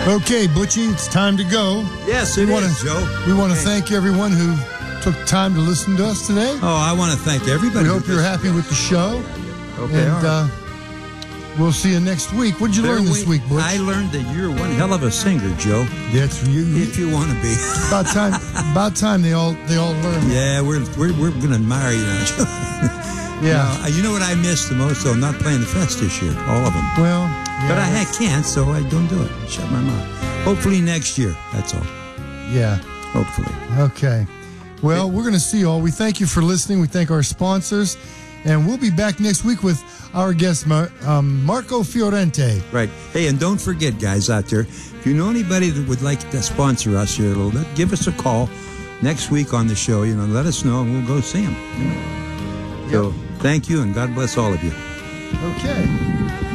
Okay, Butchie, it's time to go. Yes, it is, Joe. We want to thank everyone who took time to listen to us today. Oh, I want to thank everybody. We hope you're happy with the show. Okay, and we'll see you next week. What did you learn this week, Butch? I learned that you're one hell of a singer, Joe. That's you. If you want to be. About time they all learn. Yeah, we're going to admire you now, Joe. Yeah. You know what I missed the most, though? Not playing the fest this year. All of them. Well, yeah, but I can't, so I don't do it. Shut my mouth. Hopefully next year. That's all. Yeah. Hopefully. Okay. Well, we're going to see you all. We thank you for listening. We thank our sponsors. And we'll be back next week with our guest, Marco Fiorente. Right. Hey, and don't forget, guys out there, if you know anybody that would like to sponsor us here a little bit, give us a call next week on the show. Let us know, and we'll go see them. So, thank you, and God bless all of you. Okay.